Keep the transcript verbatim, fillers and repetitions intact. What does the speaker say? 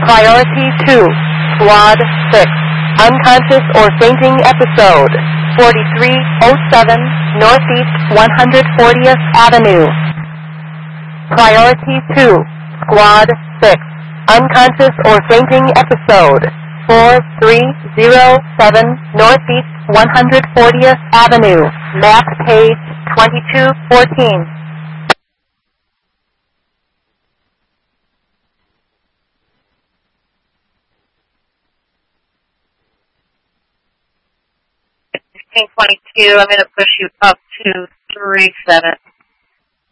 Priority two, Squad six, unconscious or fainting episode, forty-three oh seven Northeast one hundred fortieth Avenue. Priority two, Squad six, unconscious or fainting episode, four three oh seven Northeast one hundred fortieth Avenue, map page twenty-two fourteen. twenty-two, I'm going to push you up to three seven.